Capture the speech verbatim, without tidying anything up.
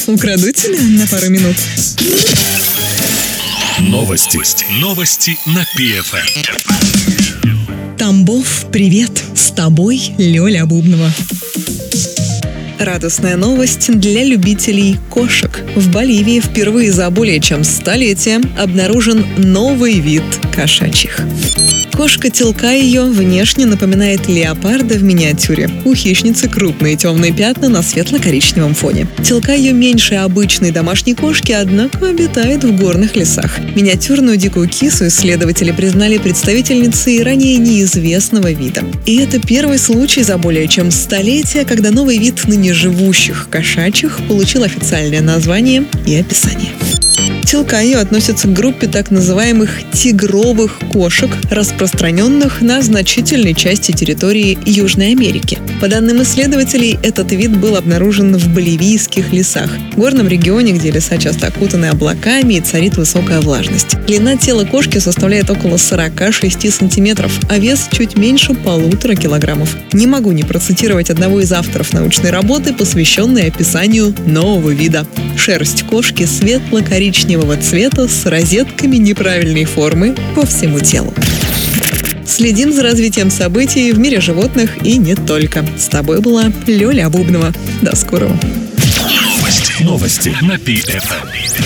Украду тебя на пару минут. Новости. Новости на пи эф эм. Тамбов, привет! С тобой Лёля Бубнова. Радостная новость для любителей кошек. В Боливии впервые за более чем столетие обнаружен новый вид кошачьих. Кошка Тилкайо внешне напоминает леопарда в миниатюре. У хищницы крупные темные пятна на светло-коричневом фоне. Тилкайо меньше обычной домашней кошки, однако обитает в горных лесах. Миниатюрную дикую кису исследователи признали представительницей ранее неизвестного вида. И это первый случай за более чем столетие, когда новый вид ныне живущих кошачьих получил официальное название и описание. Тилкайо относится к группе так называемых тигровых кошек, распространенных на значительной части территории Южной Америки. По данным исследователей, этот вид был обнаружен в боливийских лесах, горном регионе, где леса часто окутаны облаками и царит высокая влажность. Длина тела кошки составляет около сорок шесть сантиметров, а вес чуть меньше полутора килограммов. Не могу не процитировать одного из авторов научной работы, посвященной описанию нового вида. Шерсть кошки светло-коричневого цвета с розетками неправильной формы по всему телу. Следим за развитием событий в мире животных и не только. С тобой была Лёля Бубнова. До скорого. Новости на пи эф эм.